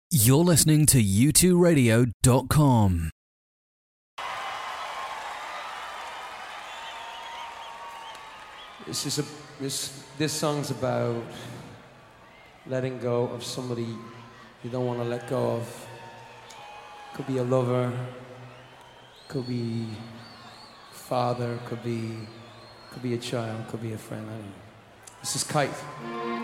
You're listening to u2radio.com. This song's about letting go of somebody you don't want to let go of. Could be a lover, could be father, could be a child, could be a friend. I don't know. This is Kite.